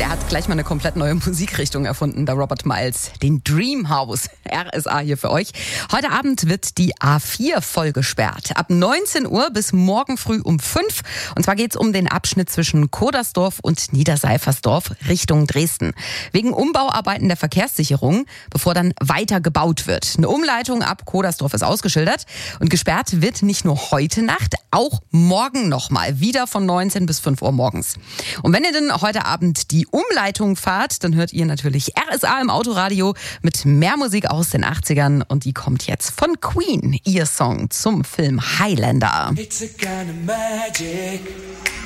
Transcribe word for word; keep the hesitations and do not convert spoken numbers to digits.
Er hat gleich mal eine komplett neue Musikrichtung erfunden, der Robert Miles. Den Dream House. R S A hier für euch. Heute Abend wird die A vier voll gesperrt. Ab neunzehn Uhr bis morgen früh um fünf. Und zwar geht es um den Abschnitt zwischen Kodersdorf und Niederseifersdorf Richtung Dresden. Wegen Umbauarbeiten der Verkehrssicherung, bevor dann weiter gebaut wird. Eine Umleitung ab Kodersdorf ist ausgeschildert. Und gesperrt wird nicht nur heute Nacht, auch morgen nochmal. Wieder von neunzehn bis fünf Uhr morgens. Und wenn ihr denn heute Abend die Umleitung fahrt, dann hört ihr natürlich R S A im Autoradio mit mehr Musik aus den achtzigern. Und die kommt jetzt von Queen, ihr Song zum Film Highlander. It's a kind of magic.